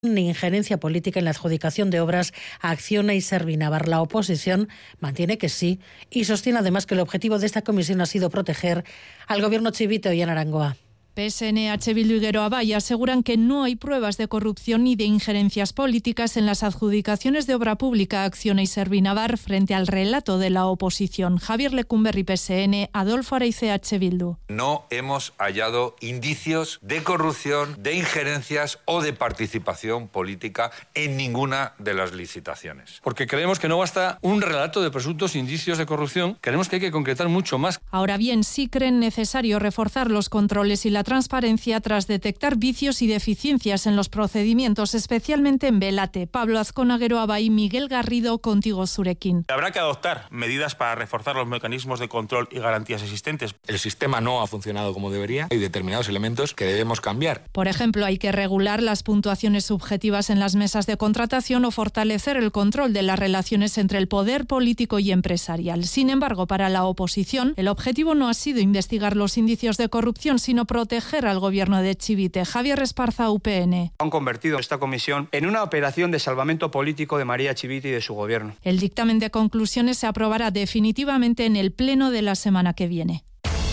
ni injerencia política en la adjudicación de obras a Acciona y Servinavar. La oposición mantiene que sí y sostiene además que el objetivo de esta comisión ha sido proteger al gobierno chivite y en Arangoa. PSN, H. Bildu y Geroa Bai aseguran que no hay pruebas de corrupción ni de injerencias políticas en las adjudicaciones de obra pública a Acciona y Servinavar frente al relato de la oposición. Javier Lecumberri, PSN, Adolfo Araize, H. Bildu. No hemos hallado indicios de corrupción, de injerencias o de participación política en ninguna de las licitaciones. Porque creemos que no basta un relato de presuntos indicios de corrupción, creemos que hay que concretar mucho más. Ahora bien, sí creen necesario reforzar los controles y la transparencia tras detectar vicios y deficiencias en los procedimientos, especialmente en Belate. Pablo Azcona, Geroa Bai, Miguel Garrido, Contigo Zurekin. Habrá que adoptar medidas para reforzar los mecanismos de control y garantías existentes. El sistema no ha funcionado como debería. Hay determinados elementos que debemos cambiar. Por ejemplo, hay que regular las puntuaciones subjetivas en las mesas de contratación o fortalecer el control de las relaciones entre el poder político y empresarial. Sin embargo, para la oposición, el objetivo no ha sido investigar los indicios de corrupción, sino proteger al gobierno de Chivite. Javier Esparza, UPN. Han convertido esta comisión en una operación de salvamento político de María Chivite y de su gobierno. El dictamen de conclusiones se aprobará definitivamente en el pleno de la semana que viene.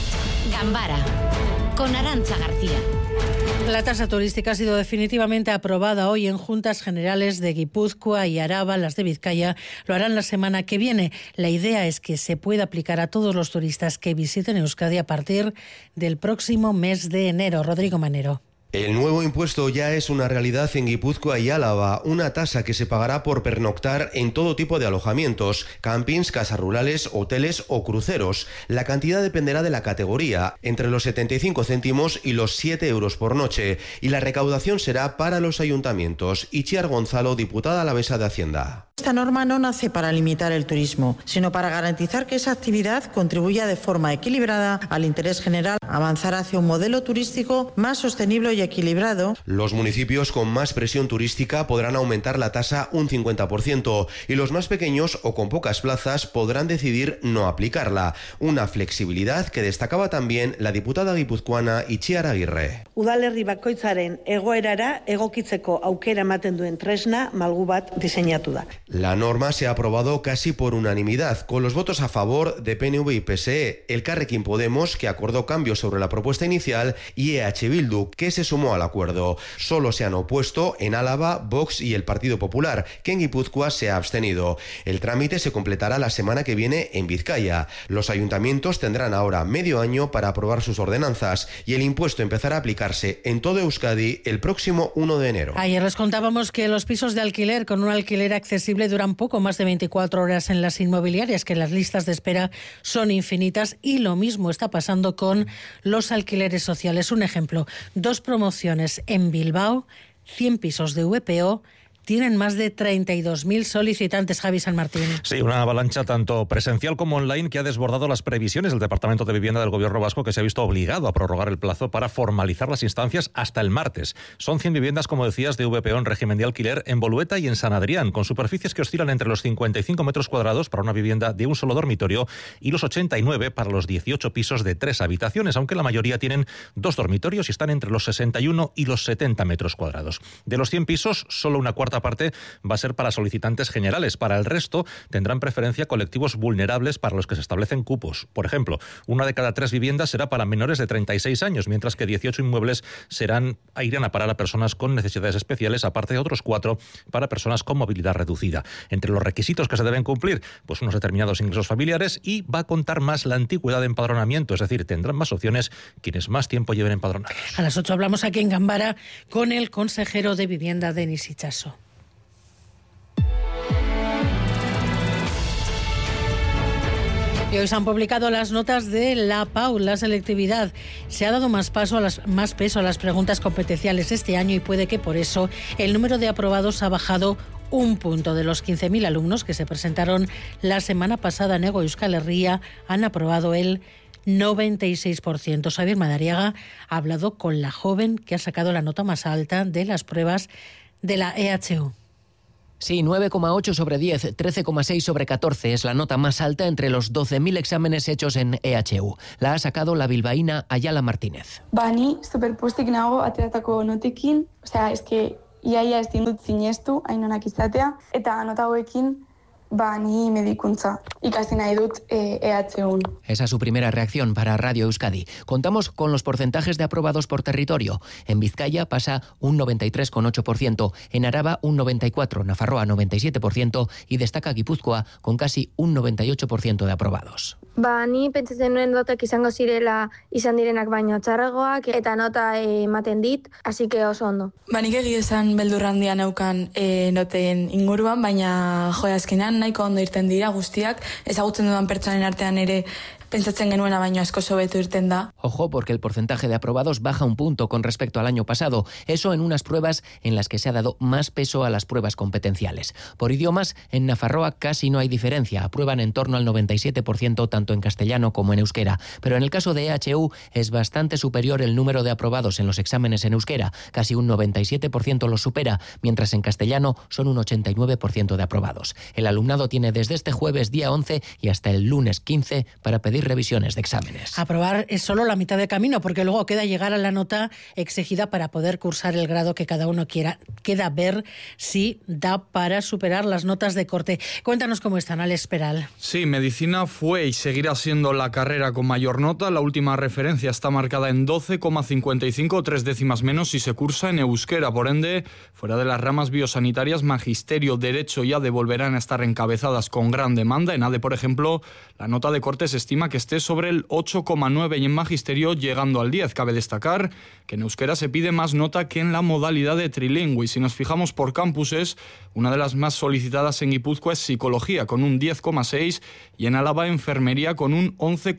Gambara, con Arantza García. La tasa turística ha sido definitivamente aprobada hoy en Juntas Generales de Guipúzcoa y Araba. Las de Vizcaya lo harán la semana que viene. La idea es que se pueda aplicar a todos los turistas que visiten Euskadi a partir del próximo mes de enero. Rodrigo Manero. El nuevo impuesto ya es una realidad en Guipúzcoa y Álava, una tasa que se pagará por pernoctar en todo tipo de alojamientos, campings, casas rurales, hoteles o cruceros. La cantidad dependerá de la categoría, entre los 75 céntimos y los 7 euros por noche, y la recaudación será para los ayuntamientos. Itziar Gonzalo, diputada alavesa de Hacienda. Esta norma no nace para limitar el turismo, sino para garantizar que esa actividad contribuya de forma equilibrada al interés general, avanzar hacia un modelo turístico más sostenible y equilibrado. Los municipios con más presión turística podrán aumentar la tasa un 50% y los más pequeños o con pocas plazas podrán decidir no aplicarla. Una flexibilidad que destacaba también la diputada guipuzcoana Itziar Agirre. Udalerri bakoitzaren egoerara egokitzeko aukera ematen duen tresna malgu bat diseinatu da. La norma se ha aprobado casi por unanimidad, con los votos a favor de PNV y PSE, Elkarrekin Podemos, que acordó cambios sobre la propuesta inicial, y EH Bildu, que se sumó al acuerdo. Solo se han opuesto en Álava, Vox y el Partido Popular, que en Guipúzcoa se ha abstenido. El trámite se completará la semana que viene en Vizcaya. Los ayuntamientos tendrán ahora medio año para aprobar sus ordenanzas y el impuesto empezará a aplicarse en todo Euskadi el próximo 1 de enero. Ayer les contábamos que los pisos de alquiler con un alquiler accesible duran poco más de 24 horas en las inmobiliarias, que las listas de espera son infinitas, y lo mismo está pasando con los alquileres sociales. Un ejemplo, 2 promociones en Bilbao, 100 pisos de VPO, tienen más de 32.000 solicitantes. Javi San Martín. Sí, una avalancha tanto presencial como online que ha desbordado las previsiones del Departamento de Vivienda del Gobierno vasco, que se ha visto obligado a prorrogar el plazo para formalizar las instancias hasta el martes. Son 100 viviendas, como decías, de VPO en régimen de alquiler en Bolueta y en San Adrián, con superficies que oscilan entre los 55 metros cuadrados para una vivienda de un solo dormitorio y los 89 para los 18 pisos de 3 habitaciones, aunque la mayoría tienen 2 dormitorios y están entre los 61 y los 70 metros cuadrados. De los 100 pisos, solo una cuarta parte va a ser para solicitantes generales. Para el resto tendrán preferencia colectivos vulnerables para los que se establecen cupos. Por ejemplo, 1 de cada 3 viviendas será para menores de 36 años, mientras que 18 inmuebles irán a parar a personas con necesidades especiales, aparte de otros 4 para personas con movilidad reducida. Entre los requisitos que se deben cumplir, pues unos determinados ingresos familiares, y va a contar más la antigüedad de empadronamiento, es decir, tendrán más opciones quienes más tiempo lleven empadronados. A las 8 hablamos aquí en Gambara con el consejero de Vivienda, Denis Itxaso. Y hoy se han publicado las notas de la PAU, la selectividad. Se ha dado más peso a las preguntas competenciales este año y puede que por eso el número de aprobados ha bajado un punto. De los 15.000 alumnos que se presentaron la semana pasada en Hego Euskal Herria, han aprobado el 96%. Xavier Madariaga ha hablado con la joven que ha sacado la nota más alta de las pruebas de la EHU. Sí, 9,8 sobre 10, 13,6 sobre 14 es la nota más alta entre los 12.000 exámenes hechos en EHU. La ha sacado la bilbaína Ayala Martínez. Ni superpostik nago ateratako notekin, es que iaia ezin dut sinestu, hain onak izatea, eta nota hauekin ni medikuntza ikasi nahi dut EH1. Esa es su primera reacción para Radio Euskadi. Contamos con los porcentajes de aprobados por territorio. En Vizcaya pasa un 93,8%, en Araba un 94%, Nafarroa 97% y destaca Guipúzcoa con casi un 98% de aprobados. Ni pentsatzen nuen notak izango izan direnak baino txarragoak eta nota ematen dit, así que oso ondo. Nik egia esan beldur handia neukan noten inguruan, baina azkenean nahiko ondo irten dira guztiak, ezagutzen dudan pertsonen artean ere pentsatzen genuena baino asko hobeto irten da. Ojo, porque el porcentaje de aprobados baja un punto con respecto al año pasado. Eso en unas pruebas en las que se ha dado más peso a las pruebas competenciales. Por idiomas, en Nafarroa casi no hay diferencia. Aprueban en torno al 97% tanto en castellano como en euskera. Pero en el caso de EHU es bastante superior el número de aprobados en los exámenes en euskera. Casi un 97% los supera, mientras en castellano son un 89% de aprobados. El alumnado tiene desde este jueves día 11 y hasta el lunes 15 para pedir revisiones de exámenes. Aprobar es solo la mitad de camino, porque luego queda llegar a la nota exigida para poder cursar el grado que cada uno quiera. Queda ver si da para superar las notas de corte. Cuéntanos cómo están, Alex Peral. Sí, medicina fue y seguirá siendo la carrera con mayor nota. La última referencia está marcada en 12,55, 3 décimas menos si se cursa en euskera. Por ende, fuera de las ramas biosanitarias, magisterio, derecho y ADE volverán a estar encabezadas con gran demanda. En ADE, por ejemplo, la nota de corte se estima que esté sobre el 8,9 y en magisterio llegando al 10. Cabe destacar que en euskera se pide más nota que en la modalidad de trilingüe. Y si nos fijamos por campuses, una de las más solicitadas en Guipúzcoa es psicología con un 10,6 y en Álava enfermería con un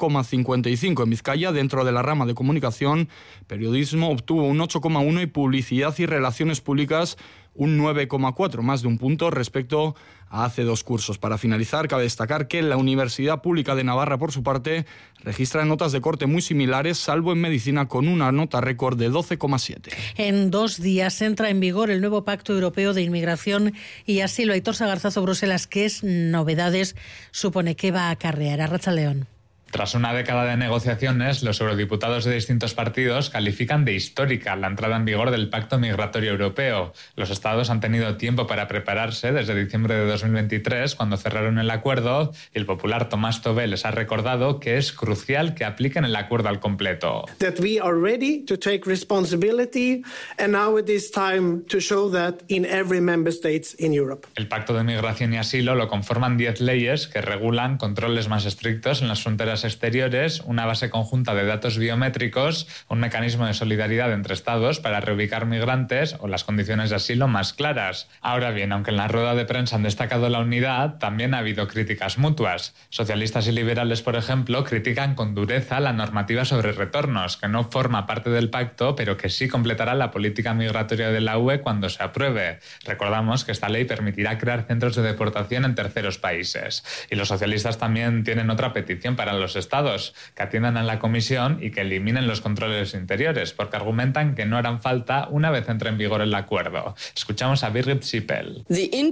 11,55. En Vizcaya, dentro de la rama de comunicación, periodismo obtuvo un 8,1 y publicidad y relaciones públicas un 9,4, más de un punto respecto a hace 2 cursos. Para finalizar, cabe destacar que la Universidad Pública de Navarra, por su parte, registra notas de corte muy similares, salvo en medicina con una nota récord de 12,7. En 2 días entra en vigor el nuevo Pacto Europeo de Inmigración y Asilo. Aitor Sagarzazo, Bruselas, ¿qué novedades supone que va a acarrear? Arratsaldeon. Tras una década de negociaciones, los eurodiputados de distintos partidos califican de histórica la entrada en vigor del Pacto Migratorio Europeo. Los estados han tenido tiempo para prepararse desde diciembre de 2023, cuando cerraron el acuerdo, y el popular Tomás Tobé les ha recordado que es crucial que apliquen el acuerdo al completo. That we are ready to take responsibility, and now it is time to show that in every member state in Europe. El Pacto de Migración y Asilo lo conforman 10 leyes que regulan controles más estrictos en las fronteras exteriores, una base conjunta de datos biométricos, un mecanismo de solidaridad entre estados para reubicar migrantes o las condiciones de asilo más claras. Ahora bien, aunque en la rueda de prensa han destacado la unidad, también ha habido críticas mutuas. Socialistas y liberales, por ejemplo, critican con dureza la normativa sobre retornos, que no forma parte del pacto, pero que sí completará la política migratoria de la UE cuando se apruebe. Recordamos que esta ley permitirá crear centros de deportación en terceros países. Y los socialistas también tienen otra petición para los estados, que atiendan a la comisión y que eliminen los controles interiores, porque argumentan que no harán falta una vez entre en vigor el acuerdo. Escuchamos a Birgit Sippel.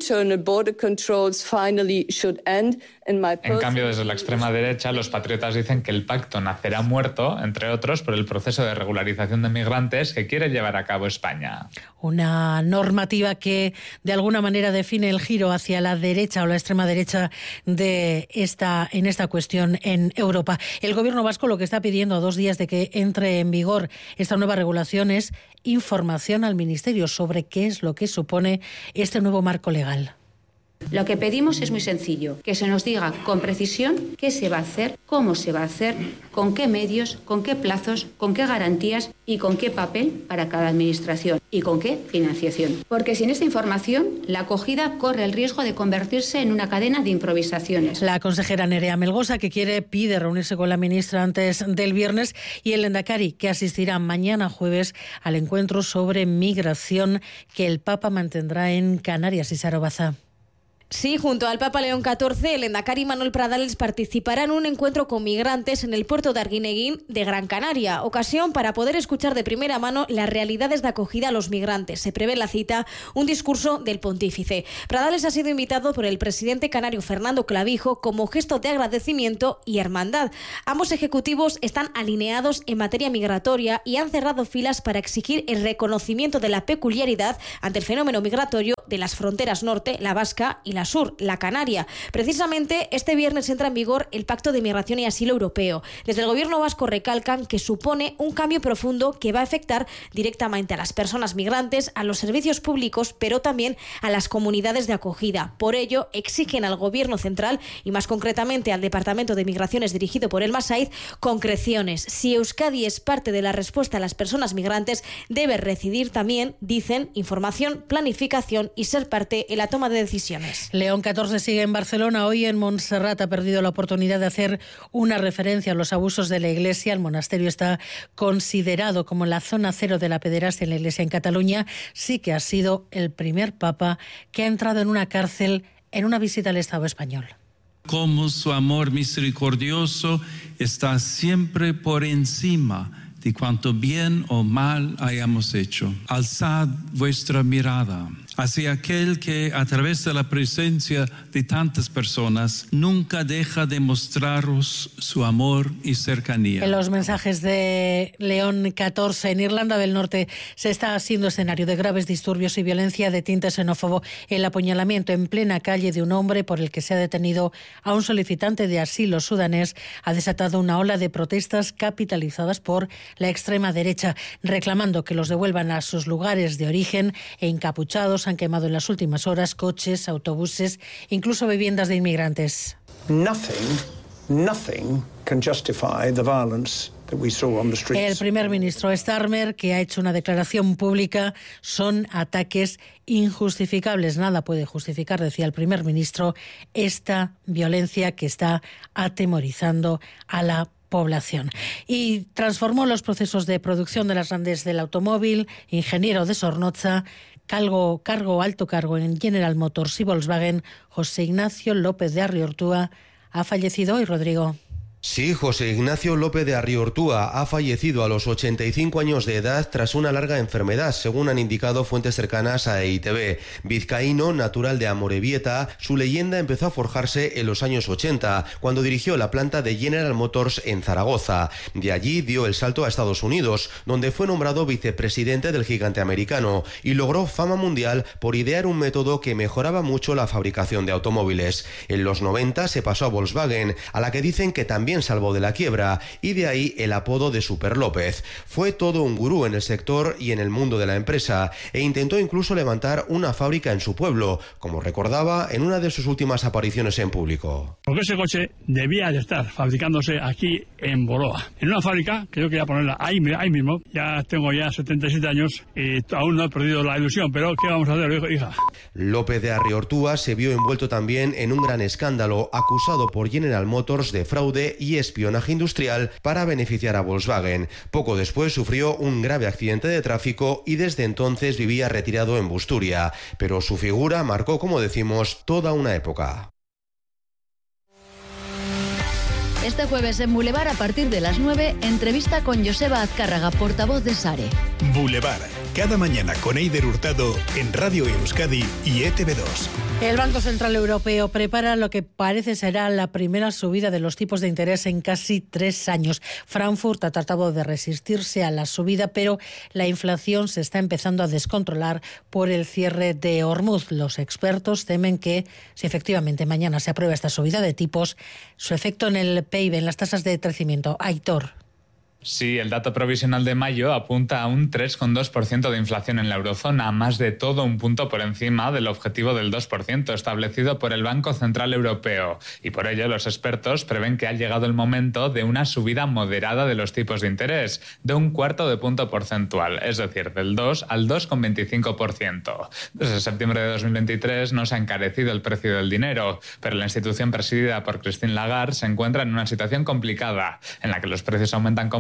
En cambio, desde la extrema derecha, los patriotas dicen que el pacto nacerá muerto, entre otros, por el proceso de regularización de migrantes que quiere llevar a cabo España. Una normativa que de alguna manera define el giro hacia la derecha o la extrema derecha en esta cuestión en Europa. El gobierno vasco lo que está pidiendo a 2 días de que entre en vigor esta nueva regulación es información al Ministerio sobre qué es lo que supone este nuevo marco legal. Lo que pedimos es muy sencillo, que se nos diga con precisión qué se va a hacer, cómo se va a hacer, con qué medios, con qué plazos, con qué garantías y con qué papel para cada administración y con qué financiación. Porque sin esta información, la acogida corre el riesgo de convertirse en una cadena de improvisaciones. La consejera Nerea Melgosa, que pide reunirse con la ministra antes del viernes, y el Lehendakari, que asistirá mañana jueves al encuentro sobre migración que el Papa mantendrá en Canarias. Isaro Baza. Sí, junto al Papa León XIV, el lehendakari Manuel Pradales participará en un encuentro con migrantes en el puerto de Arguineguín de Gran Canaria, ocasión para poder escuchar de primera mano las realidades de acogida a los migrantes. Se prevé en la cita un discurso del pontífice. Pradales ha sido invitado por el presidente canario Fernando Clavijo como gesto de agradecimiento y hermandad. Ambos ejecutivos están alineados en materia migratoria y han cerrado filas para exigir el reconocimiento de la peculiaridad ante el fenómeno migratorio de las fronteras norte, la vasca, y la sur, la canaria. Precisamente este viernes entra en vigor el Pacto de Migración y Asilo Europeo. Desde el gobierno vasco recalcan que supone un cambio profundo que va a afectar directamente a las personas migrantes, a los servicios públicos, pero también a las comunidades de acogida. Por ello, exigen al gobierno central y más concretamente al Departamento de Migraciones dirigido por Elma Saiz concreciones. Si Euskadi es parte de la respuesta a las personas migrantes, debe recibir también, dicen, información, planificación y ser parte en la toma de decisiones. León XIV sigue en Barcelona. Hoy en Montserrat ha perdido la oportunidad de hacer una referencia a los abusos de la Iglesia. El monasterio está considerado como la zona cero de la pederastia en la Iglesia en Cataluña. Sí que ha sido el primer papa que ha entrado en una cárcel en una visita al Estado español. Como su amor misericordioso está siempre por encima de cuanto bien o mal hayamos hecho. Alzad vuestra mirada hacia aquel que, a través de la presencia de tantas personas, nunca deja de mostraros su amor y cercanía. En los mensajes de León XIV, en Irlanda del Norte se está haciendo escenario de graves disturbios y violencia de tinte xenófobo. El apuñalamiento en plena calle de un hombre por el que se ha detenido a un solicitante de asilo sudanés ha desatado una ola de protestas capitalizadas por la extrema derecha, reclamando que los devuelvan a sus lugares de origen. Encapuchados han quemado en las últimas horas coches, autobuses, incluso viviendas de inmigrantes. Nothing can justify the violence that we saw on the streets. El primer ministro Starmer, que ha hecho una declaración pública, son ataques injustificables. Nada puede justificar, decía el primer ministro, esta violencia que está atemorizando a la población. Y transformó los procesos de producción de las grandes del automóvil. Ingeniero de Sornoza, alto cargo en General Motors y Volkswagen, José Ignacio López de Arriortúa, ha fallecido hoy, Rodrigo. Sí, José Ignacio López de Arriortúa ha fallecido a los 85 años de edad tras una larga enfermedad, según han indicado fuentes cercanas a EITB. Vizcaíno, natural de Amorebieta, su leyenda empezó a forjarse en los años 80, cuando dirigió la planta de General Motors en Zaragoza. De allí dio el salto a Estados Unidos, donde fue nombrado vicepresidente del gigante americano y logró fama mundial por idear un método que mejoraba mucho la fabricación de automóviles. En los 90 se pasó a Volkswagen, a la que dicen que también salvó de la quiebra, y de ahí el apodo de Super López. Fue todo un gurú en el sector y en el mundo de la empresa, e intentó incluso levantar una fábrica en su pueblo, como recordaba en una de sus últimas apariciones en público. Porque ese coche debía de estar fabricándose aquí en Boroa, en una fábrica que yo quería ponerla ahí mismo. Ya tengo 77 años y aún no he perdido la ilusión, pero ¿qué vamos a hacer, hija? López de Arriortúa se vio envuelto también en un gran escándalo, acusado por General Motors de fraude y espionaje industrial para beneficiar a Volkswagen. Poco después sufrió un grave accidente de tráfico y desde entonces vivía retirado en Busturia, pero su figura marcó, como decimos, toda una época. Este jueves en Boulevard, a partir de las 9, entrevista con Joseba Azcárraga, portavoz de SARE. Boulevard, cada mañana con Eider Hurtado en Radio Euskadi y ETV2. El Banco Central Europeo prepara lo que parece será la primera subida de los tipos de interés en casi 3 años. Frankfurt ha tratado de resistirse a la subida, pero la inflación se está empezando a descontrolar por el cierre de Hormuz. Los expertos temen que, si efectivamente mañana se aprueba esta subida de tipos, su efecto en el PIB, en las tasas de crecimiento. Aitor. Sí, el dato provisional de mayo apunta a un 3,2% de inflación en la eurozona, más de todo un punto por encima del objetivo del 2% establecido por el Banco Central Europeo. Y por ello los expertos prevén que ha llegado el momento de una subida moderada de los tipos de interés, de 1/4 de punto porcentual, es decir, del 2 al 2,25%. Desde septiembre de 2023 no se ha encarecido el precio del dinero, pero la institución presidida por Christine Lagarde se encuentra en una situación complicada, en la que los precios aumentan con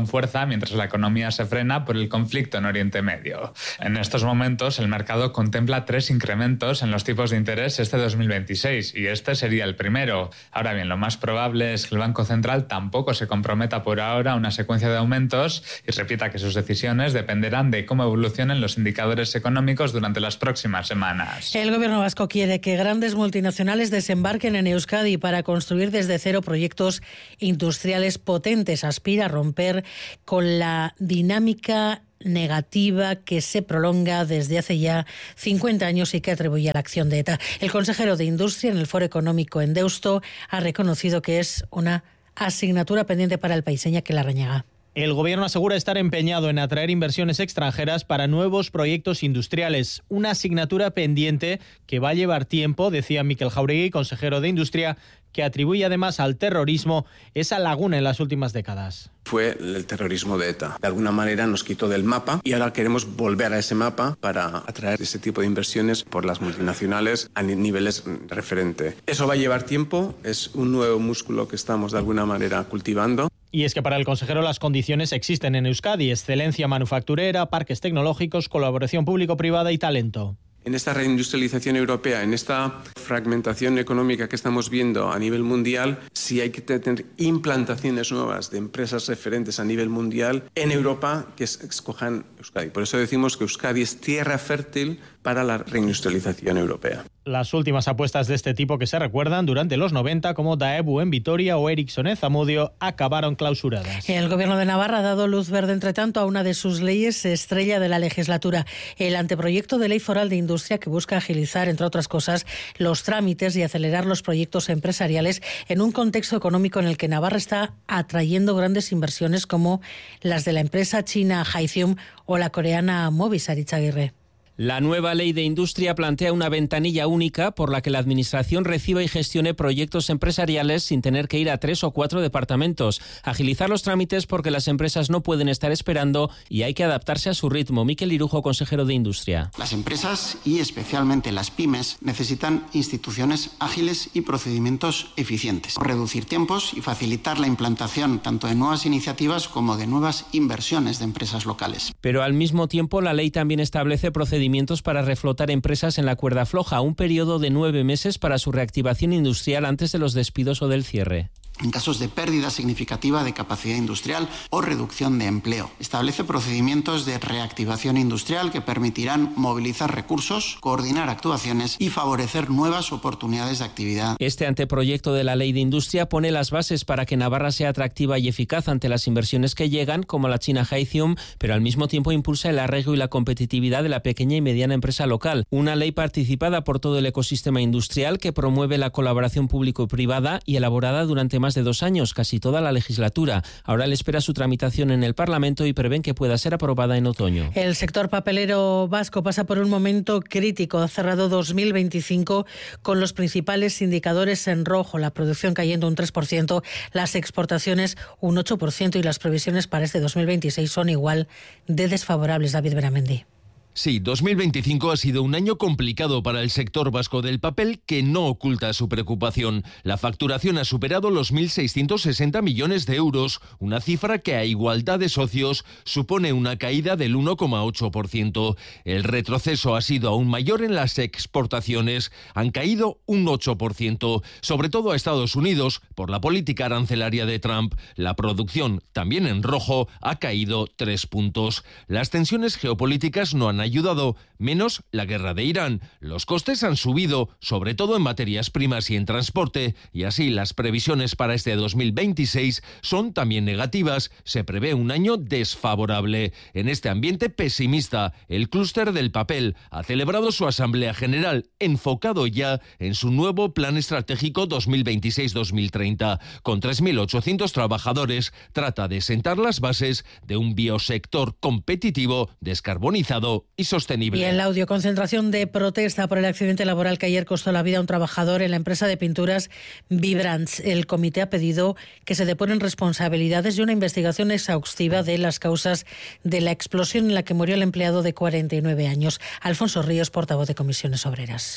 con fuerza mientras la economía se frena por el conflicto en Oriente Medio. En estos momentos, el mercado contempla 3 incrementos en los tipos de interés este 2026 y este sería el primero. Ahora bien, lo más probable es que el Banco Central tampoco se comprometa por ahora a una secuencia de aumentos y repita que sus decisiones dependerán de cómo evolucionen los indicadores económicos durante las próximas semanas. El gobierno vasco quiere que grandes multinacionales desembarquen en Euskadi para construir desde cero proyectos industriales potentes. Aspira a romper con la dinámica negativa que se prolonga desde hace ya 50 años y que atribuye a la acción de ETA. El consejero de Industria en el Foro Económico en Deusto ha reconocido que es una asignatura pendiente para el país. Iñaki Larrañaga. El gobierno asegura estar empeñado en atraer inversiones extranjeras para nuevos proyectos industriales. Una asignatura pendiente que va a llevar tiempo, decía Mikel Jauregui, consejero de Industria, que atribuye además al terrorismo esa laguna en las últimas décadas. Fue el terrorismo de ETA. De alguna manera nos quitó del mapa y ahora queremos volver a ese mapa para atraer ese tipo de inversiones por las multinacionales a niveles referente. Eso va a llevar tiempo, es un nuevo músculo que estamos de alguna manera cultivando. Y es que para el consejero las condiciones existen en Euskadi: excelencia manufacturera, parques tecnológicos, colaboración público-privada y talento. En esta reindustrialización europea, en esta fragmentación económica que estamos viendo a nivel mundial, sí hay que tener implantaciones nuevas de empresas referentes a nivel mundial en Europa que escojan Euskadi. Por eso decimos que Euskadi es tierra fértil para la reindustrialización europea. Las últimas apuestas de este tipo que se recuerdan durante los 90, como Daewoo en Vitoria o Ericsson en Zamudio, acabaron clausuradas. El Gobierno de Navarra ha dado luz verde, entre tanto, a una de sus leyes estrella de la legislatura, el anteproyecto de ley foral de industria que busca agilizar, entre otras cosas, los trámites y acelerar los proyectos empresariales en un contexto económico en el que Navarra está atrayendo grandes inversiones como las de la empresa china Hythium o la coreana Movistar. Ichaguirre. La nueva ley de industria plantea una ventanilla única por la que la Administración reciba y gestione proyectos empresariales sin tener que ir a 3 o 4 departamentos. Agilizar los trámites porque las empresas no pueden estar esperando y hay que adaptarse a su ritmo. Miquel Irujo, consejero de Industria. Las empresas y especialmente las pymes necesitan instituciones ágiles y procedimientos eficientes. Reducir tiempos y facilitar la implantación tanto de nuevas iniciativas como de nuevas inversiones de empresas locales. Pero al mismo tiempo la ley también establece procedimientos para reflotar empresas en la cuerda floja, un periodo de 9 meses para su reactivación industrial antes de los despidos o del cierre. En casos de pérdida significativa de capacidad industrial o reducción de empleo. Establece procedimientos de reactivación industrial que permitirán movilizar recursos, coordinar actuaciones y favorecer nuevas oportunidades de actividad. Este anteproyecto de la Ley de Industria pone las bases para que Navarra sea atractiva y eficaz ante las inversiones que llegan, como la china Hythium, pero al mismo tiempo impulsa el arraigo y la competitividad de la pequeña y mediana empresa local. Una ley participada por todo el ecosistema industrial que promueve la colaboración público y privada y elaborada durante más de 2 años, casi toda la legislatura. Ahora le espera su tramitación en el Parlamento y prevén que pueda ser aprobada en otoño. El sector papelero vasco pasa por un momento crítico. Ha cerrado 2025 con los principales indicadores en rojo, la producción cayendo un 3%, las exportaciones un 8% y las previsiones para este 2026 son igual de desfavorables. David Beramendi. Sí, 2025 ha sido un año complicado para el sector vasco del papel, que no oculta su preocupación. La facturación ha superado los 1.660 millones de euros, una cifra que a igualdad de socios supone una caída del 1,8%. El retroceso ha sido aún mayor en las exportaciones, han caído un 8%, sobre todo a Estados Unidos por la política arancelaria de Trump. La producción, también en rojo, ha caído 3 puntos. Las tensiones geopolíticas no han ayudado, menos la guerra de Irán. Los costes han subido, sobre todo en materias primas y en transporte, y así las previsiones para este 2026 son también negativas. Se prevé un año desfavorable. En este ambiente pesimista, el clúster del papel ha celebrado su asamblea general, enfocado ya en su nuevo plan estratégico 2026-2030. Con 3.800 trabajadores, trata de sentar las bases de un biosector competitivo, descarbonizado y sostenible. Y el audio, concentración de protesta por el accidente laboral que ayer costó la vida a un trabajador en la empresa de pinturas Vibrants. El comité ha pedido que se depuren responsabilidades y una investigación exhaustiva de las causas de la explosión en la que murió el empleado de 49 años. Alfonso Ríos, portavoz de Comisiones Obreras.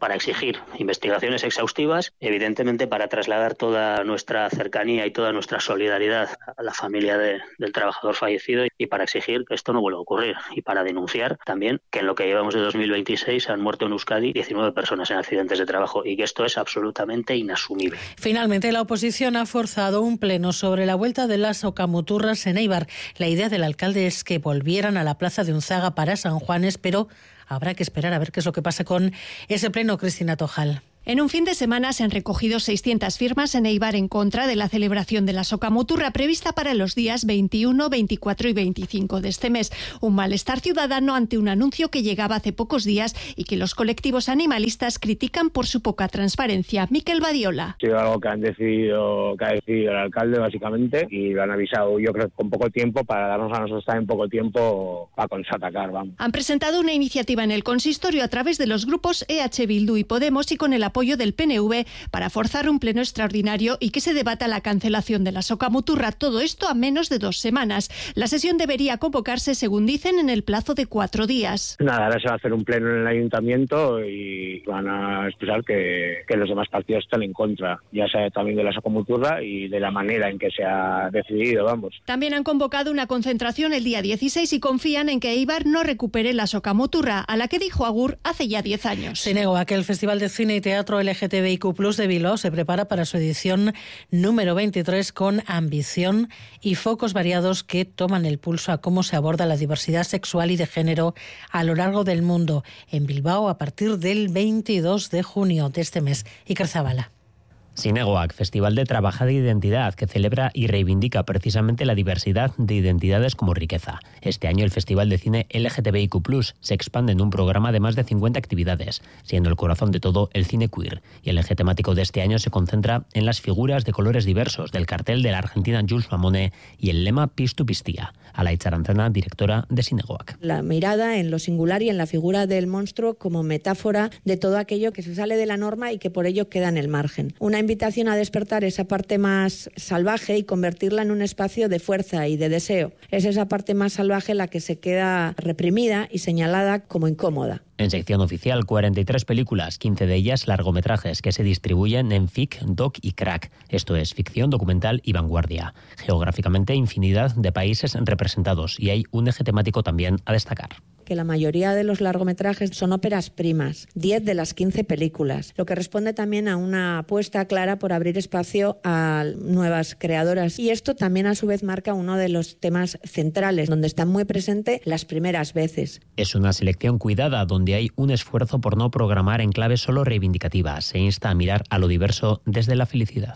para exigir investigaciones exhaustivas, evidentemente para trasladar toda nuestra cercanía y toda nuestra solidaridad a la familia del trabajador fallecido y para exigir que esto no vuelva a ocurrir y para denunciar también que en lo que llevamos de 2026 han muerto en Euskadi 19 personas en accidentes de trabajo y que esto es absolutamente inasumible. Finalmente, la oposición ha forzado un pleno sobre la vuelta de las socamuturras en Eibar. La idea del alcalde es que volvieran a la plaza de Unzaga para San Juanes, pero habrá que esperar a ver qué es lo que pasa con ese pleno, Cristina Tojal. En un fin de semana se han recogido 600 firmas en Eibar en contra de la celebración de la socamuturra prevista para los días 21, 24 y 25 de este mes. Un malestar ciudadano ante un anuncio que llegaba hace pocos días y que los colectivos animalistas critican por su poca transparencia. Miquel Badiola. Ha sido algo que ha decidido el alcalde básicamente y lo han avisado yo creo con poco tiempo para darnos a nosotros también poco tiempo para contraatacar. Vamos. Han presentado una iniciativa en el consistorio a través de los grupos EH Bildu y Podemos y con el apoyo del PNV para forzar un pleno extraordinario y que se debata la cancelación de la socamuturra. Todo esto a menos de 2 semanas. La sesión debería convocarse, según dicen, en el plazo de 4 días. Nada, ahora se va a hacer un pleno en el ayuntamiento y van a expresar que los demás partidos están en contra, ya sea también de la socamuturra y de la manera en que se ha decidido, vamos. También han convocado una concentración el día 16 y confían en que Eibar no recupere la socamuturra, a la que dijo agur hace ya 10 años. Sinegoa, que el Festival de Cine y Teatro LGTBIQ+ de Bilbao se prepara para su edición número 23 con ambición y focos variados que toman el pulso a cómo se aborda la diversidad sexual y de género a lo largo del mundo. En Bilbao a partir del 22 de junio de este mes. Iker Zabala. Sinegoak, Festival de Trabajo de Identidad, que celebra y reivindica precisamente la diversidad de identidades como riqueza. Este año el Festival de Cine LGTBIQ+ se expande en un programa de más de 50 actividades, siendo el corazón de todo el cine queer. Y el eje temático de este año se concentra en las figuras de colores diversos del cartel de la argentina Jules Mamone y el lema Pistu Pistia. Alaitz Aranzana, directora de Sinegoak. La mirada en lo singular y en la figura del monstruo como metáfora de todo aquello que se sale de la norma y que por ello queda en el margen. Una invitación a despertar esa parte más salvaje y convertirla en un espacio de fuerza y de deseo. Es esa parte más salvaje la que se queda reprimida y señalada como incómoda. En sección oficial, 43 películas, 15 de ellas largometrajes que se distribuyen en FIC, DOC y CRAC. Esto es ficción, documental y vanguardia. Geográficamente, infinidad de países representados y hay un eje temático también a destacar. Que la mayoría de los largometrajes son óperas primas, 10 de las 15 películas, lo que responde también a una apuesta clara por abrir espacio a nuevas creadoras. Y esto también a su vez marca uno de los temas centrales, donde están muy presentes las primeras veces. Es una selección cuidada, donde hay un esfuerzo por no programar en clave solo reivindicativa. Se insta a mirar a lo diverso desde la felicidad.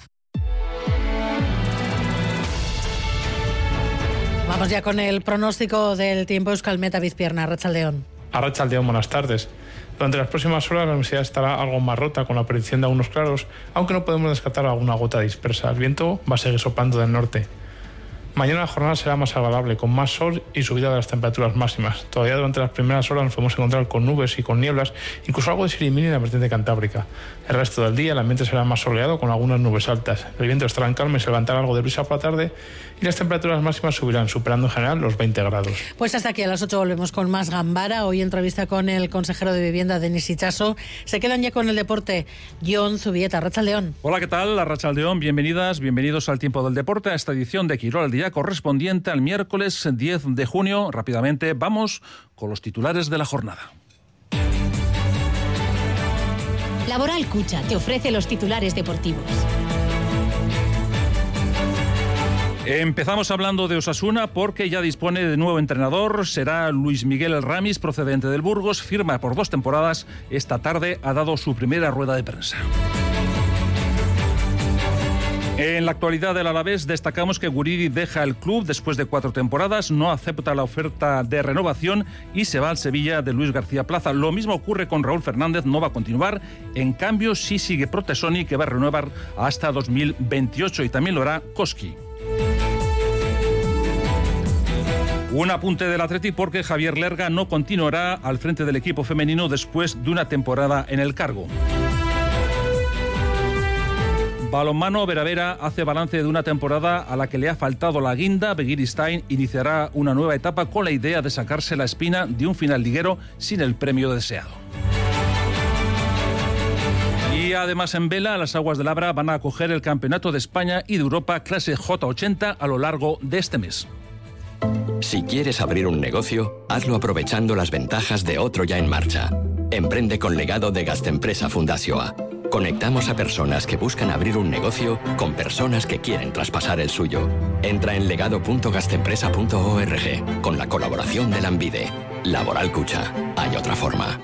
Vamos ya con el pronóstico del tiempo. Euskalmet, Bizpierna, Arratsaldeon. Arratsaldeon, buenas tardes. Durante las próximas horas la universidad estará algo más rota con la aparición de algunos claros, aunque no podemos descartar alguna gota dispersa. El viento va a seguir soplando del norte. Mañana la jornada será más agradable, con más sol y subida de las temperaturas máximas. Todavía durante las primeras horas nos podemos encontrar con nubes y con nieblas, incluso algo de sirimiri en la vertiente cantábrica. El resto del día el ambiente será más soleado con algunas nubes altas. El viento estará en calma y se levantará algo de brisa por la tarde y las temperaturas máximas subirán, superando en general los 20 grados. Pues hasta aquí a las 8 volvemos con más Gambara. Hoy entrevista con el consejero de Vivienda, Denis Itxaso. Se quedan ya con el deporte. Jon Zubieta, Arratsaldeon. Hola, ¿qué tal? Arratsaldeon, bienvenidos al Tiempo del Deporte, a esta edición de Quirol al Día correspondiente al miércoles 10 de junio. Rápidamente vamos con los titulares de la jornada. Laboral Cucha te ofrece los titulares deportivos. Empezamos hablando de Osasuna porque ya dispone de nuevo entrenador. Será Luis Miguel Ramis, procedente del Burgos. Firma por 2 temporadas. Esta tarde ha dado su primera rueda de prensa. En la actualidad del Alavés destacamos que Guridi deja el club después de 4 temporadas, no acepta la oferta de renovación y se va al Sevilla de Luis García Plaza. Lo mismo ocurre con Raúl Fernández, no va a continuar. En cambio, sí sigue Protesoni, que va a renovar hasta 2028, y también lo hará Koski. Un apunte del Atleti porque Javier Lerga no continuará al frente del equipo femenino después de una temporada en el cargo. Balonmano, Veravera hace balance de una temporada a la que le ha faltado la guinda. Begiristain iniciará una nueva etapa con la idea de sacarse la espina de un final liguero sin el premio deseado. día además en vela, las aguas del Abra van a acoger el Campeonato de España y de Europa clase J80 a lo largo de este mes. Si quieres abrir un negocio, hazlo aprovechando las ventajas de otro ya en marcha. Emprende con Legado de Gastempresa Fundazioa. Conectamos a personas que buscan abrir un negocio con personas que quieren traspasar el suyo. Entra en legado.gastempresa.org con la colaboración de Lanbide. Laboral Cucha. Hay otra forma.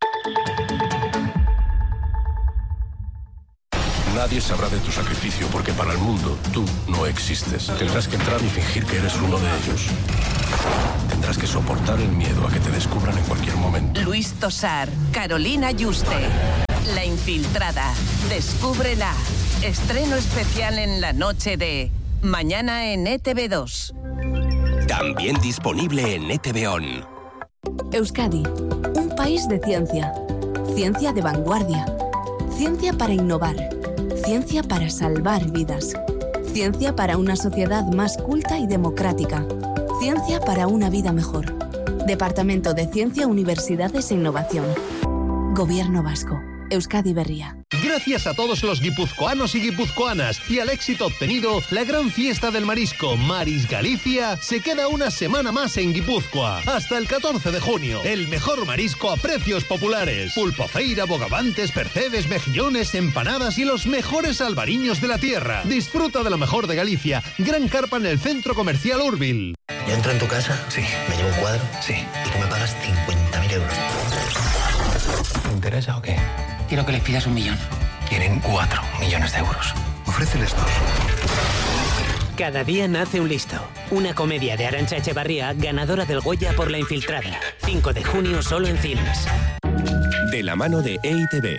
Nadie sabrá de tu sacrificio porque para el mundo tú no existes. Tendrás que entrar y fingir que eres uno de ellos. Tendrás que soportar el miedo a que te descubran en cualquier momento. Luis Tosar, Carolina Yuste, La Infiltrada. Descúbrela. Estreno especial en la noche de mañana en ETV2. También disponible en ETV On. Euskadi, un país de ciencia. Ciencia de vanguardia. Ciencia para innovar. Ciencia para salvar vidas. Ciencia para una sociedad más culta y democrática. Ciencia para una vida mejor. Departamento de Ciencia, Universidades e Innovación. Gobierno Vasco. Euskadi Berria. Gracias a todos los guipuzcoanos y guipuzcoanas y al éxito obtenido, la gran fiesta del marisco Maris Galicia se queda una semana más en Guipúzcoa. Hasta el 14 de junio. El mejor marisco a precios populares. Pulpofeira, bogavantes, percebes, mejillones, empanadas y los mejores albariños de la tierra. Disfruta de lo mejor de Galicia. Gran carpa en el Centro Comercial Urbil. ¿Yo entro en tu casa? Sí. ¿Me llevo un cuadro? Sí. Y tú me pagas 50.000 euros. ¿Te interesa o qué? Quiero que les pidas 1 millón. Quieren 4 millones de euros. Ofréceles 2. Cada día nace un listo. Una comedia de Arantxa Echevarría, ganadora del Goya por La Infiltrada. 5 de junio solo en cines. De la mano de EITV.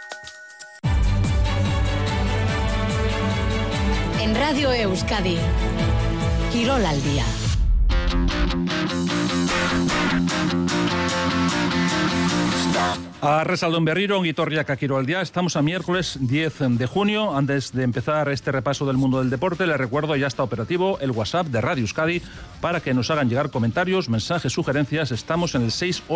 En Radio Euskadi, Quirol al día. A Resaldón Berriro, Guitorriaca, Quiro al día. Estamos a miércoles 10 de junio. Antes de empezar este repaso del mundo del deporte, les recuerdo, ya está operativo el WhatsApp de Radio Euskadi para que nos hagan llegar comentarios, mensajes, sugerencias. Estamos en el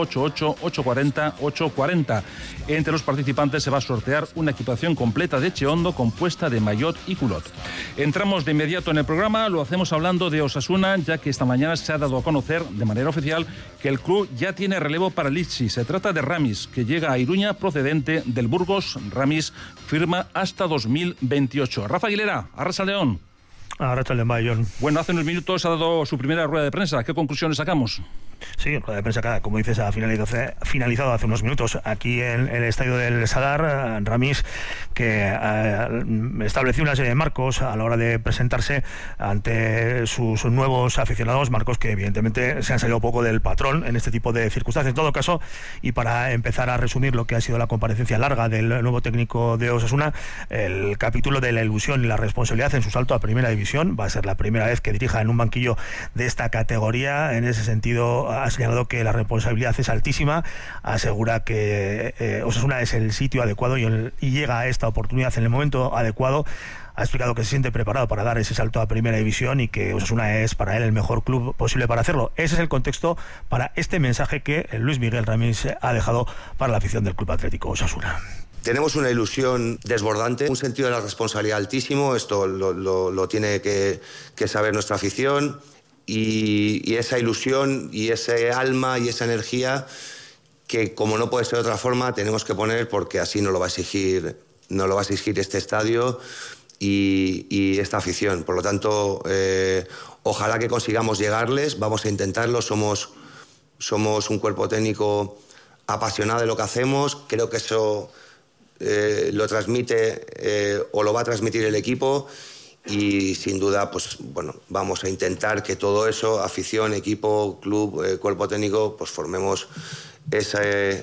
688-840-840. Entre los participantes se va a sortear una equipación completa de Cheondo compuesta de maillot y culot. Entramos de inmediato en el programa. Lo hacemos hablando de Osasuna, ya que esta mañana se ha dado a conocer de manera oficial que el club ya tiene relevo para Litsi. Se trata de Ramis, que llega a Iruña procedente del Burgos. Ramis firma hasta 2028. Rafa Aguilera, Arrasaleón. Arrasaleón. Bueno, hace unos minutos ha dado su primera rueda de prensa. ¿Qué conclusiones sacamos? Sí, rueda de prensa, como dices, ha finalizado hace unos minutos aquí en el estadio del Sadar. Ramis, que estableció una serie de marcos a la hora de presentarse ante sus nuevos aficionados, marcos que evidentemente se han salido poco del patrón en este tipo de circunstancias. En todo caso, y para empezar a resumir lo que ha sido la comparecencia larga del nuevo técnico de Osasuna, el capítulo de la ilusión y la responsabilidad en su salto a Primera División. Va a ser la primera vez que dirija en un banquillo de esta categoría. En ese sentido, ha señalado que la responsabilidad es altísima, asegura que Osasuna es el sitio adecuado y llega a esta oportunidad en el momento adecuado. Ha explicado que se siente preparado para dar ese salto a Primera División y que Osasuna es para él el mejor club posible para hacerlo. Ese es el contexto para este mensaje que Luis Miguel Ramis ha dejado para la afición del Club Atlético Osasuna. Tenemos una ilusión desbordante, un sentido de la responsabilidad altísimo. Esto lo tiene que saber nuestra afición. Y esa ilusión y ese alma y esa energía que, como no puede ser de otra forma, tenemos que poner, porque así nos lo va a exigir este estadio y esta afición. Por lo tanto, ojalá que consigamos llegarles. Vamos a intentarlo. Somos un cuerpo técnico apasionado de lo que hacemos. Creo que eso lo transmite o lo va a transmitir el equipo. Y sin duda, pues bueno, vamos a intentar que todo eso, afición, equipo, club, cuerpo técnico, pues formemos ese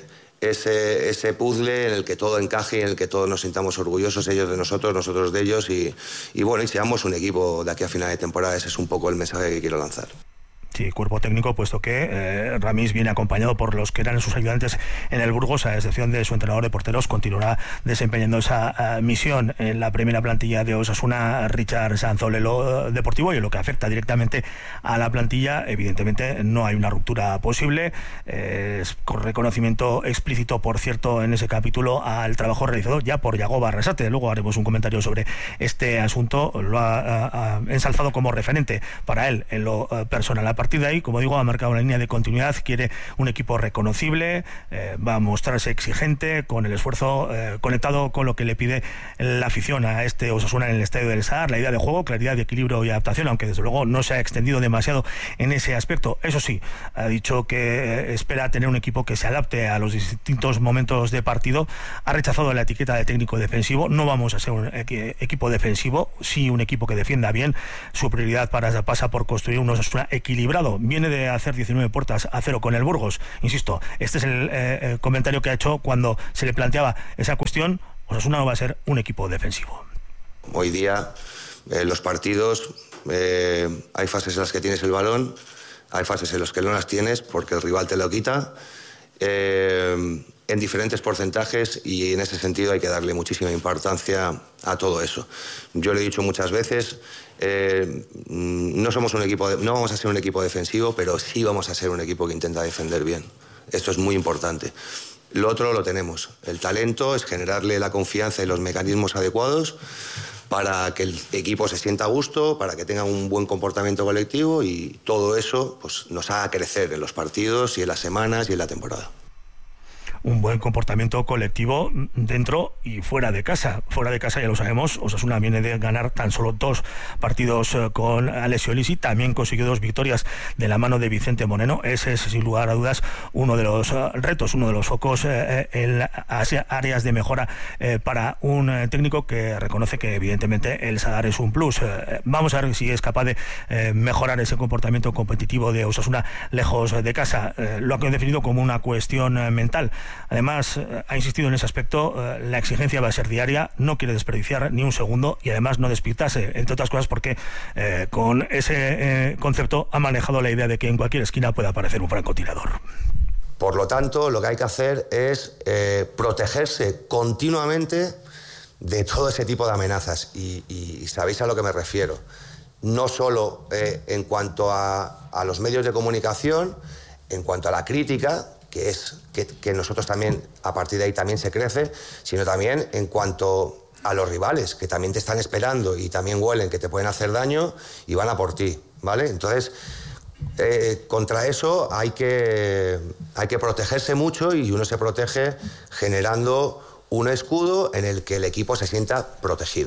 puzzle en el que todo encaje y en el que todos nos sintamos orgullosos, ellos de nosotros, nosotros de ellos y bueno, y seamos un equipo de aquí a final de temporada. Ese es un poco el mensaje que quiero lanzar. Sí, cuerpo técnico, puesto que Ramis viene acompañado por los que eran sus ayudantes en el Burgos, a excepción de su entrenador de porteros. Continuará desempeñando esa misión en la primera plantilla de Osasuna, Richard Sanzolelo Deportivo, y en lo que afecta directamente a la plantilla, evidentemente no hay una ruptura posible. Con reconocimiento explícito, por cierto, en ese capítulo al trabajo realizado ya por Yagoba Arrasate. Luego haremos un comentario sobre este asunto. Lo ha ensalzado como referente para él en lo personal. A partir de ahí, como digo, ha marcado una línea de continuidad. Quiere un equipo reconocible, va a mostrarse exigente, con el esfuerzo conectado con lo que le pide la afición a este Osasuna en el Estadio del Sadar. La idea de juego, claridad de equilibrio y adaptación, aunque desde luego no se ha extendido demasiado en ese aspecto. Eso sí, ha dicho que espera tener un equipo que se adapte a los distintos momentos de partido. Ha rechazado la etiqueta de técnico defensivo. No vamos a ser un equipo defensivo, sí un equipo que defienda bien. Su prioridad pasa por construir un Osasuna equilibrado. Viene de hacer 19-0 con el Burgos. Insisto, este es el comentario que ha hecho cuando se le planteaba esa cuestión. Osasuna no va a ser un equipo defensivo. Hoy día los partidos hay fases en las que tienes el balón, hay fases en las que no las tienes porque el rival te lo quita, en diferentes porcentajes, y en ese sentido hay que darle muchísima importancia a todo eso. Yo lo he dicho muchas veces, no vamos a ser un equipo defensivo, pero sí vamos a ser un equipo que intenta defender bien. Esto es muy importante. Lo otro lo tenemos. El talento es generarle la confianza y los mecanismos adecuados para que el equipo se sienta a gusto, para que tenga un buen comportamiento colectivo, y todo eso pues nos haga crecer en los partidos y en las semanas y en la temporada. Un buen comportamiento colectivo dentro y fuera de casa. Fuera de casa, ya lo sabemos, Osasuna viene de ganar tan solo 2 partidos con Alessio Lisi. También consiguió 2 victorias de la mano de Vicente Moreno. Ese es, sin lugar a dudas, uno de los retos, uno de los focos en áreas de mejora para un técnico que reconoce que evidentemente el Sadar es un plus. Vamos a ver si es capaz de mejorar ese comportamiento competitivo de Osasuna lejos de casa. Lo ha definido como una cuestión mental. Además, ha insistido en ese aspecto. La exigencia va a ser diaria, no quiere desperdiciar ni un segundo, y además no despistarse, entre otras cosas porque con ese concepto ha manejado la idea de que en cualquier esquina puede aparecer un francotirador. Por lo tanto, lo que hay que hacer es protegerse continuamente de todo ese tipo de amenazas, y sabéis a lo que me refiero. No solo en cuanto a los medios de comunicación, en cuanto a la crítica, que es que nosotros también, a partir de ahí también se crece, sino también en cuanto a los rivales, que también te están esperando y también huelen que te pueden hacer daño y van a por ti, ¿vale? Entonces, contra eso hay que protegerse mucho, y uno se protege generando un escudo en el que el equipo se sienta protegido.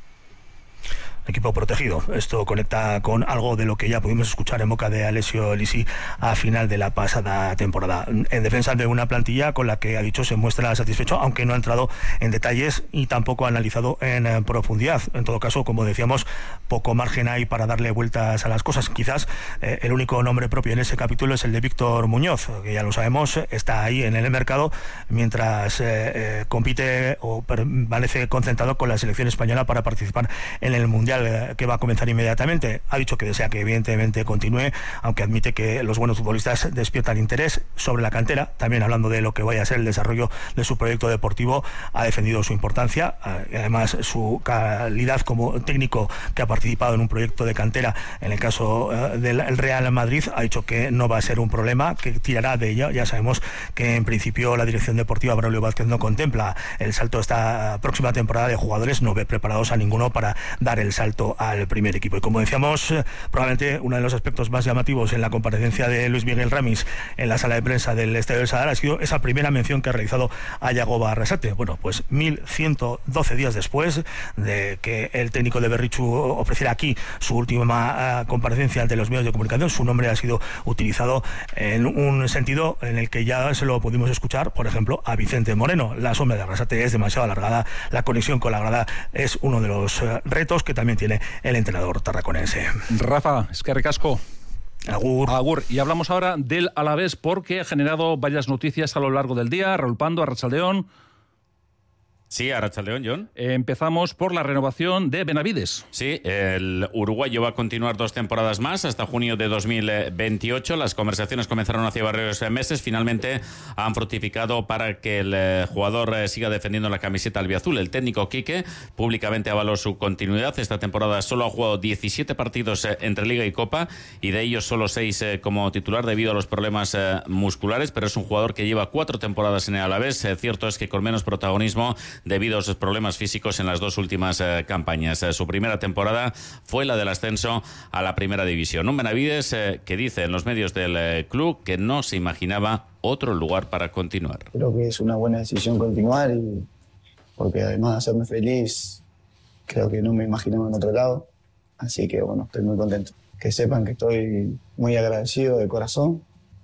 Equipo protegido. Esto conecta con algo de lo que ya pudimos escuchar en boca de Alessio Lisi a final de la pasada temporada. En defensa de una plantilla con la que, ha dicho, se muestra satisfecho, aunque no ha entrado en detalles y tampoco ha analizado en profundidad. En todo caso, como decíamos, poco margen hay para darle vueltas a las cosas. Quizás el único nombre propio en ese capítulo es el de Víctor Muñoz, que ya lo sabemos, está ahí en el mercado mientras compite o permanece concentrado con la selección española para participar en el Mundial que va a comenzar inmediatamente. Ha dicho que desea que evidentemente continúe, aunque admite que los buenos futbolistas despiertan interés sobre la cantera. También, hablando de lo que vaya a ser el desarrollo de su proyecto deportivo, ha defendido su importancia y además su calidad como técnico que ha participado en un proyecto de cantera. En el caso del Real Madrid, ha dicho que no va a ser un problema, que tirará de ello. Ya sabemos que en principio la dirección deportiva, Braulio Vázquez, no contempla el salto esta próxima temporada de jugadores, no ve preparados a ninguno para dar el salto al primer equipo. Y como decíamos, probablemente uno de los aspectos más llamativos en la comparecencia de Luis Miguel Ramis en la sala de prensa del Estadio del Sadar ha sido esa primera mención que ha realizado a Yagoba Arrasate. Bueno, pues 1112 días después de que el técnico de Berrichu ofreciera aquí su última comparecencia ante los medios de comunicación, su nombre ha sido utilizado en un sentido en el que ya se lo pudimos escuchar, por ejemplo, a Vicente Moreno. La sombra de Arrasate es demasiado alargada, la conexión con la grada es uno de los retos que también tiene el entrenador tarraconense. Rafa, eskerrik asko. Agur. Agur. Y hablamos ahora del Alavés, porque ha generado varias noticias a lo largo del día. Raúl Pando, arratsaldeon. Sí, Arratsaldeon, John. Empezamos por la renovación de Benavides. Sí, el uruguayo va a continuar 2 temporadas más hasta junio de 2028. Las conversaciones comenzaron hace varios meses. Finalmente han fructificado para que el jugador siga defendiendo la camiseta albiazul. El técnico Quique públicamente avaló su continuidad. Esta temporada solo ha jugado 17 partidos entre Liga y Copa y de ellos solo 6 como titular debido a los problemas musculares, pero es un jugador que lleva 4 temporadas en el Alavés. Cierto es que con menos protagonismo debido a sus problemas físicos en las 2 últimas campañas. Su primera temporada fue la del ascenso a la primera división. Un Benavides que dice en los medios del club que no se imaginaba otro lugar para continuar. Creo que es una buena decisión continuar y porque además de hacerme feliz, creo que no me imaginaba en otro lado. Así que bueno, estoy muy contento. Que sepan que estoy muy agradecido de corazón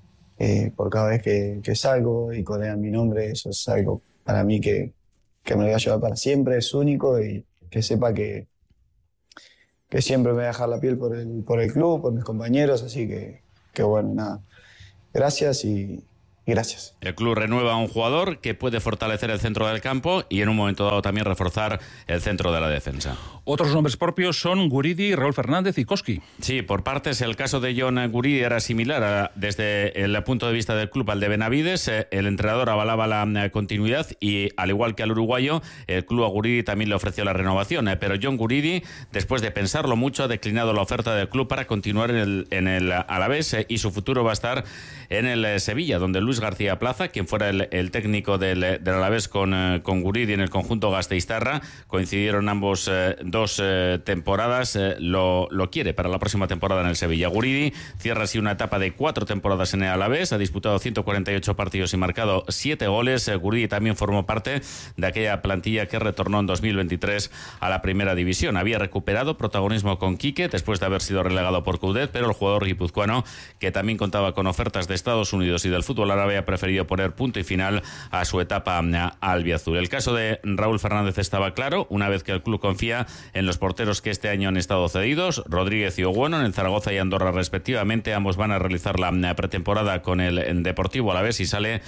por cada vez que salgo y codean mi nombre. Eso es algo para mí que me lo voy a llevar para siempre, es único, y que sepa que siempre me voy a dejar la piel por el club, por mis compañeros, así que bueno, nada, gracias y gracias. El club renueva a un jugador que puede fortalecer el centro del campo y en un momento dado también reforzar el centro de la defensa. Otros nombres propios son Guridi, Raúl Fernández y Koski. Sí, por partes, el caso de John Guridi era similar desde el punto de vista del club al de Benavides. El entrenador avalaba la continuidad y, al igual que al uruguayo, el club a Guridi también le ofreció la renovación. Pero John Guridi, después de pensarlo mucho, ha declinado la oferta del club para continuar en el Alavés y su futuro va a estar en el Sevilla, donde Luis García Plaza, quien fuera el técnico del Alavés con Guridi en el conjunto gasteiztarra, coincidieron ambos 2 temporadas, lo quiere para la próxima temporada en el Sevilla. Guridi cierra así una etapa de 4 temporadas en el Alavés, ha disputado 148 partidos y marcado 7 goles. Guridi también formó parte de aquella plantilla que retornó en 2023 a la primera división. Había recuperado protagonismo con Quique después de haber sido relegado por Coudet, pero el jugador guipuzcoano, que también contaba con ofertas de Estados Unidos y del fútbol árabe, ha preferido poner punto y final a su etapa albiazul. El caso de Raúl Fernández estaba claro, una vez que el club confía en los porteros que este año han estado cedidos, Rodríguez y Ogueno, en el Zaragoza y Andorra respectivamente. Ambos van a realizar la pretemporada con el Deportivo Alavés y sale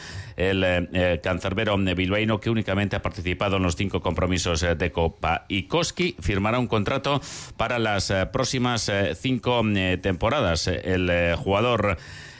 el cancerbero bilbaíno, que únicamente ha participado en los 5 compromisos de Copa. Y Koski firmará un contrato para las próximas 5 temporadas. El jugador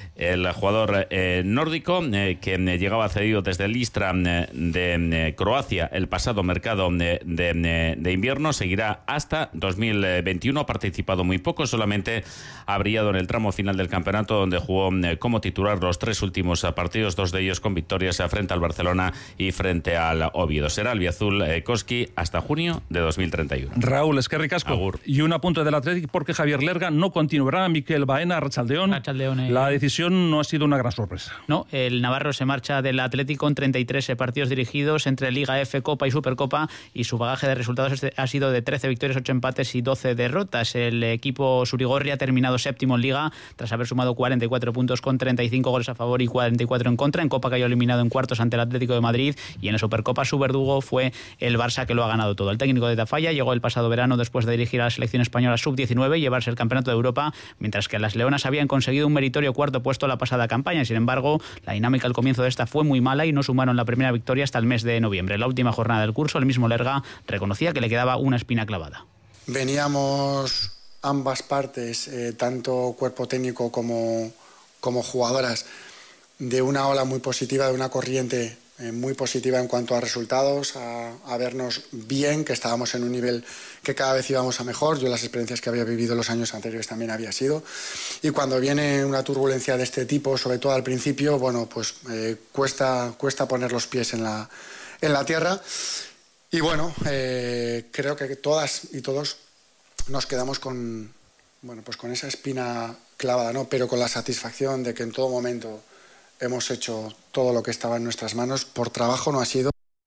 nórdico que llegaba cedido desde el Istra de Croacia el pasado mercado de invierno seguirá hasta 2021. Ha participado muy poco, solamente ha brillado en el tramo final del campeonato, donde jugó como titular los 3 últimos partidos, 2 de ellos con victorias frente al Barcelona y frente al Oviedo. Será albiazul Koski hasta junio de 2031. Raúl, eskerrik asko. Agur. Y un apunte del Athletic porque Javier Lerga no continuará. Mikel Baena, Arratsaldeon. La decisión no ha sido una gran sorpresa. No, el navarro se marcha del Atlético con 33 partidos dirigidos entre Liga F, Copa y Supercopa, y su bagaje de resultados ha sido de 13 victorias, 8 empates y 12 derrotas. El equipo surigorri ha terminado 7º en Liga tras haber sumado 44 puntos con 35 goles a favor y 44 en contra. En Copa cayó eliminado en cuartos ante el Atlético de Madrid, y en la Supercopa su verdugo fue el Barça, que lo ha ganado todo. El técnico de Tafalla llegó el pasado verano después de dirigir a la selección española sub-19 y llevarse el campeonato de Europa, mientras que las Leonas habían conseguido un meritorio 4º puesto la pasada campaña. Sin embargo, la dinámica al comienzo de esta fue muy mala y no sumaron la primera victoria hasta el mes de noviembre. En la última jornada del curso, el mismo Lerga reconocía que le quedaba una espina clavada. Veníamos ambas partes, tanto cuerpo técnico como jugadoras, de una ola muy positiva, de una corriente muy positiva en cuanto a resultados, a vernos bien, que estábamos en un nivel que cada vez íbamos a mejor. Yo las experiencias que había vivido los años anteriores también había sido. Y cuando viene una turbulencia de este tipo, sobre todo al principio, bueno, pues cuesta poner los pies en la tierra. Y bueno, creo que todas y todos nos quedamos con esa espina clavada, ¿no? Pero con la satisfacción de que en todo momento hemos hecho todo lo que estaba en nuestras manos. Por trabajo no ha sido.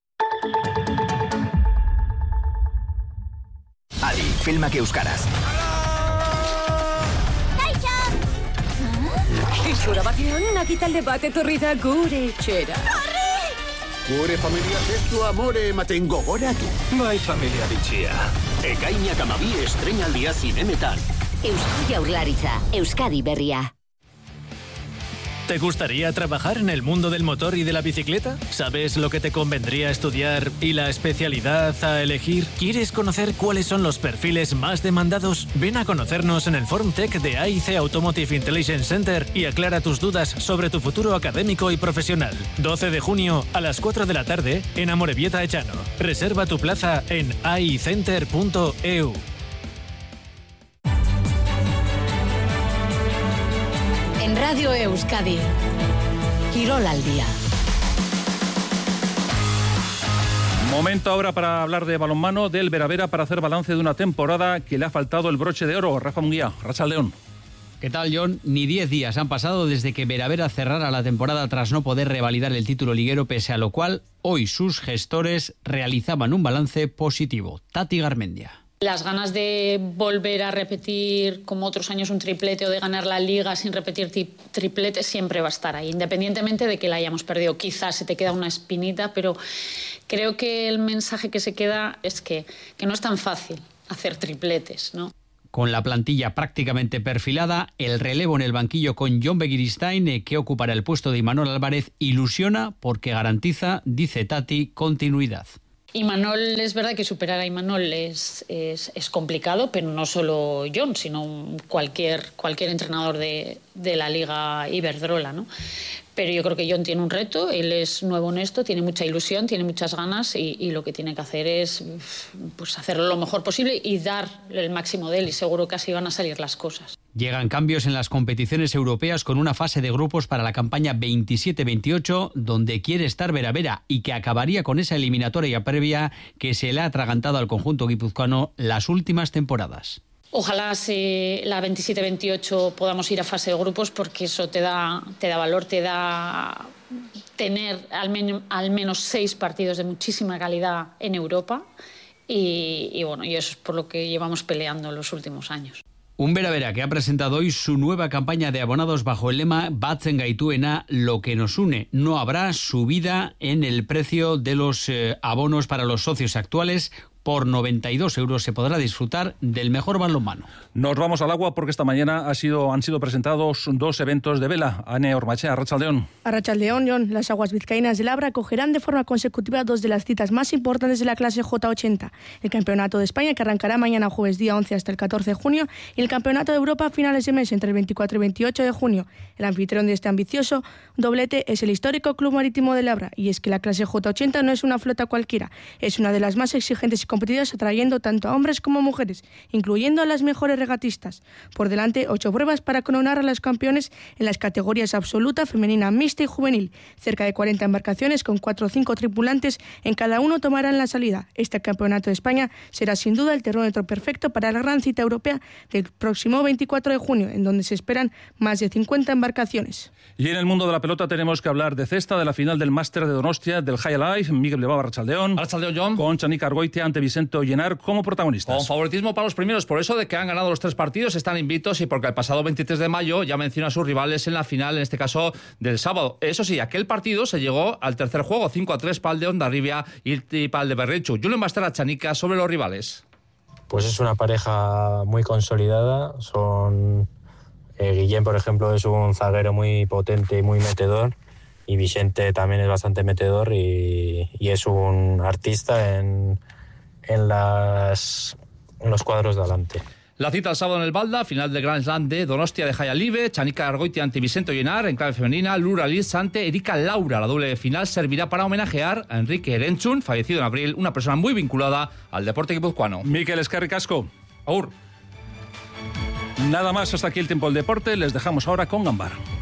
Adi, filmak euskaraz. Itxura batean, nakitalde bat etorri da gure etxera. Gure familiak ez du amore ematen, gogoratu. Bai, familia bitxia. Ekainak 12 estreinaldia zinemetan. Eusko Jaurlaritza, Euskadi berria. ¿Te gustaría trabajar en el mundo del motor y de la bicicleta? ¿Sabes lo que te convendría estudiar y la especialidad a elegir? ¿Quieres conocer cuáles son los perfiles más demandados? Ven a conocernos en el Forum Tech de AIC Automotive Intelligence Center y aclara tus dudas sobre tu futuro académico y profesional. 12 de junio a las 4 de la tarde en Amorebieta Echano. Reserva tu plaza en aicenter.eu. En Radio Euskadi, Quirol al día. Momento ahora para hablar de balonmano del Veravera para hacer balance de una temporada que le ha faltado el broche de oro. Rafa Munguía, Arratsaldeon. ¿Qué tal, John? Ni 10 días han pasado desde que Veravera cerrara la temporada tras no poder revalidar el título liguero, pese a lo cual hoy sus gestores realizaban un balance positivo. Tati Garmendia. Las ganas de volver a repetir como otros años un triplete o de ganar la liga sin repetir triplete siempre va a estar ahí, independientemente de que la hayamos perdido. Quizás se te queda una espinita, pero creo que el mensaje que se queda es que no es tan fácil hacer tripletes, ¿no? Con la plantilla prácticamente perfilada, el relevo en el banquillo con Jon Begiristain, que ocupará el puesto de Imanol Álvarez, ilusiona porque garantiza, dice Tati, continuidad. Imanol, es verdad que superar a Imanol es complicado, pero no solo Jon, sino cualquier entrenador de la Liga Iberdrola, ¿no? Pero yo creo que Jon tiene un reto, él es nuevo en esto, tiene mucha ilusión, tiene muchas ganas y lo que tiene que hacer es pues, hacerlo lo mejor posible y dar el máximo de él, y seguro que así van a salir las cosas. Llegan cambios en las competiciones europeas con una fase de grupos para la campaña 27-28, donde quiere estar Veravera y que acabaría con esa eliminatoria previa que se le ha atragantado al conjunto guipuzcoano las últimas temporadas. Ojalá la 27-28 podamos ir a fase de grupos, porque eso te da valor, te da tener al menos 6 partidos de muchísima calidad en Europa y bueno, y eso es por lo que llevamos peleando los últimos años. Un Veravera que ha presentado hoy su nueva campaña de abonados bajo el lema Batzen gaituena, lo que nos une. No habrá subida en el precio de los abonos para los socios actuales. Por 92 euros se podrá disfrutar del mejor balonmano. Nos vamos al agua porque esta mañana han sido presentados 2 eventos de vela. Ane Ormachea, Arratsaldeon. Arratsaldeon, John. Las aguas vizcaínas del Abra acogerán de forma consecutiva 2 de las citas más importantes de la clase J80. El Campeonato de España, que arrancará mañana jueves día 11 hasta el 14 de junio, y el Campeonato de Europa a finales de mes entre el 24 y 28 de junio. El anfitrión de este ambicioso doblete es el histórico Club Marítimo del Abra, y es que la clase J80 no es una flota cualquiera, es una de las más exigentes y competidas, atrayendo tanto a hombres como a mujeres, incluyendo a las mejores regatistas. Por delante, 8 pruebas para coronar a los campeones en las categorías absoluta, femenina, mixta y juvenil. Cerca de 40 embarcaciones con 4 o 5 tripulantes en cada uno tomarán la salida. Este Campeonato de España será sin duda el termómetro perfecto para la gran cita europea del próximo 24 de junio, en donde se esperan más de 50 embarcaciones. Y en el mundo de la pelota tenemos que hablar de cesta, de la final del Máster de Donostia, del High Life. Miguel Bilbao, Arratsaldeon. Arratsaldeon, John. Con Chanika Argoitia ante Vicente Llenar como protagonistas. Con favoritismo para los primeros, por eso de que han ganado los 3 partidos, están invictos, y porque el pasado 23 de mayo ya menciona a sus rivales en la final, en este caso del sábado. Eso sí, aquel partido se llegó al tercer juego, 5-3 para el de Hondarribia y para el de Berretxu. Julen Bastara, Chanika, sobre los rivales. Pues es una pareja muy consolidada. Guillén, por ejemplo, es un zaguero muy potente y muy metedor, y Vicente también es bastante metedor y es un artista en los cuadros de adelante. La cita el sábado en el Balda, final del Grand Slam de Donostia de Jaya Live, Chanika Argoitia ante Vicente Llenar, en clave femenina, Lura Liz ante Erika Laura. La doble final servirá para homenajear a Enrique Erentzun, fallecido en abril, una persona muy vinculada al deporte guipuzcoano. Mikel eskerrik asko. Agur. Nada más, hasta aquí el tiempo del deporte. Les dejamos ahora con Gambar.